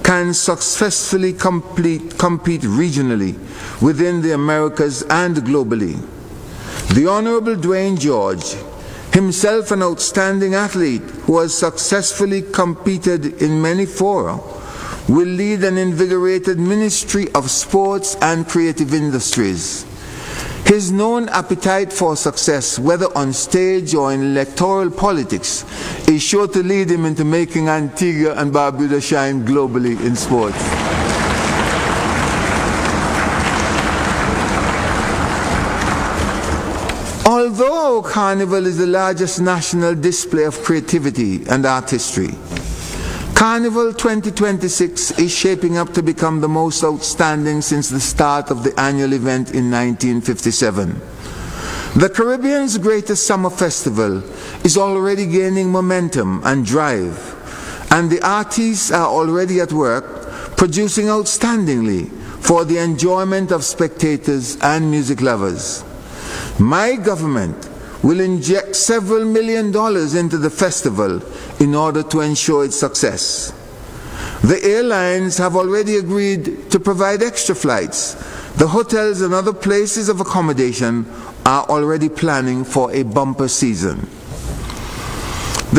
can successfully compete regionally, within the Americas and globally. The Honorable Dwayne George, himself an outstanding athlete who has successfully competed in many fora, will lead an invigorated Ministry of Sports and Creative Industries. His known appetite for success, whether on stage or in electoral politics, is sure to lead him into making Antigua and Barbuda shine globally in sports. Although Carnival is the largest national display of creativity and artistry, Carnival 2026 is shaping up to become the most outstanding since the start of the annual event in 1957. The Caribbean's greatest summer festival is already gaining momentum and drive, and the artists are already at work producing outstandingly for the enjoyment of spectators and music lovers. My government will inject several $1 million into the festival in order to ensure its success. The airlines have already agreed to provide extra flights. The hotels and other places of accommodation are already planning for a bumper season. The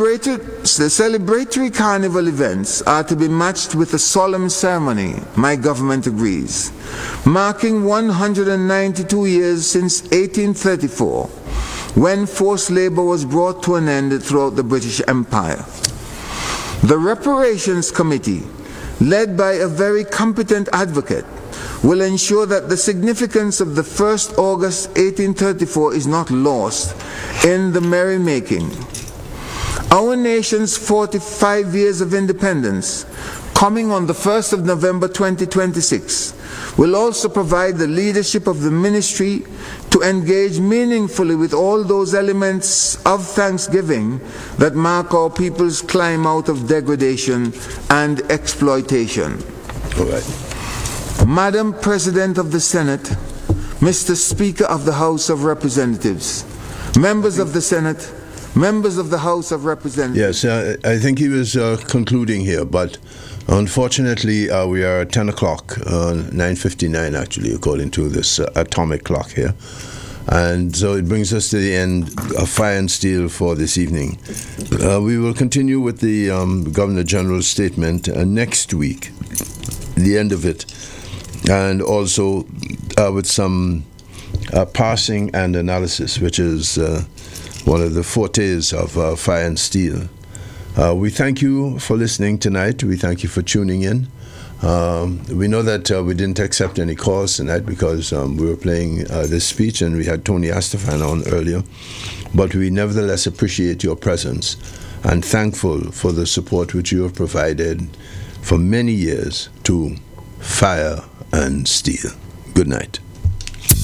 celebratory carnival events are to be matched with a solemn ceremony, my government agrees, marking 192 years since 1834, when forced labor was brought to an end throughout the British Empire. The Reparations Committee, led by a very competent advocate, will ensure that the significance of the 1st August 1834 is not lost in the merrymaking. Our nation's 45 years of independence, coming on the 1st of November 2026, will also provide the leadership of the ministry to engage meaningfully with all those elements of thanksgiving that mark our people's climb out of degradation and exploitation. All right. Madam President of the Senate, Mr. Speaker of the House of Representatives, members of the Senate, members of the House of Representatives. Yes, I think he was concluding here, but unfortunately we are at 10 o'clock, 9:59 actually, according to this atomic clock here. And so it brings us to the end of Fire and Steel for this evening. We will continue with the Governor General's statement next week, the end of it, and also with some parsing and analysis, which is one of the fortes of Fire and Steel. We thank you for listening tonight. We thank you for tuning in. We know that we didn't accept any calls tonight because we were playing this speech and we had Tony Astafan on earlier. But we nevertheless appreciate your presence and thankful for the support which you have provided for many years to Fire and Steel. Good night.